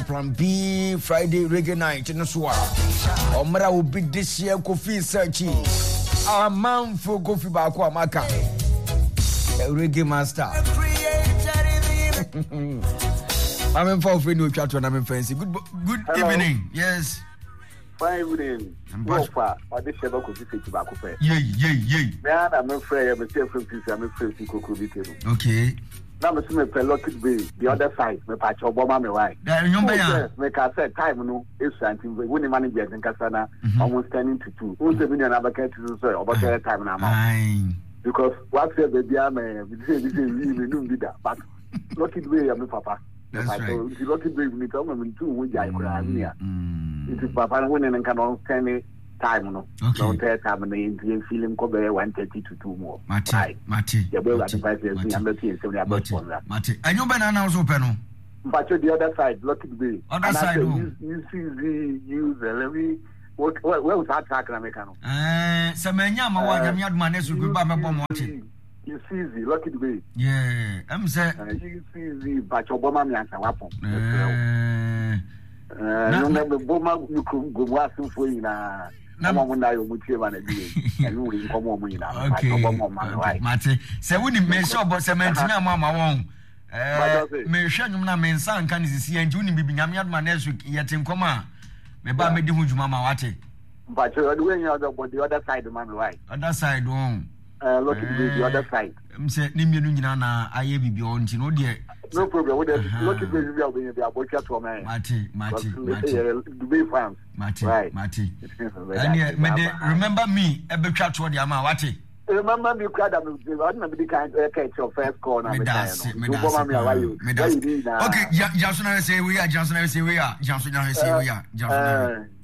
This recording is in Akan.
Plan B Friday reggae night in the Swat. Omra will be this year Kofi Searchy. Our man for Kofi Bakwa Maka. Reggae master. I'm in for free no chat when I'm in fancy. Good evening. Yes. Fine evening. No far. I just have a coffee to back up. Yeah. Man, I'm afraid I'm a different piece. I'm afraid to cook with you. Okay. Now, I'm assuming a lot could be the other side. My patch Obama, my wife. Make I said time, no, it's something. When the manager in Casana, almost 10 to 2. Who's the million other countries to say about their time now? Because what's the baby? I'm a new leader, but lucky way, I'm a papa. That's right. So if you lucky way, we come and two with I cry here. It is papa winning and cannot stand it. Time no. Don't tell time and the feeling cover 1:30 to 2 more. Mate. The well advice is I'm not here, so we are both on that. Mate. And you banana was open. But the other side, lucky way. Other side, you see the use the what was that talking Americano? Samanya, my young man is good by my bomb watching. You see the lucky way. Yeah, I'm saying, you see the batch Obama and Wapo. No, never Boma, you could go watching for you now. No one I would hear one again, and we come on me now. Okay, Mate, say, wouldn't mention about Cementina, Mamma won't. May Shannon mean son can see and Juni be Yamiad Manes yet in coma. Maybe I made the Huge Mamma Wate. But you're doing the other side of my right. Other side, wrong. Look at the other side. I'm saying, Nimunana, I be beyond, you know, dear. No problem. Look at the about your man. Mate. Dubai France. Mate. And remember me, a big chat for the Amawati. Remember me, crowd. I'm not the kind of catch your first corner. Okay, Johnson, I say we are. Johnson, I say we are. Johnson, I say we are.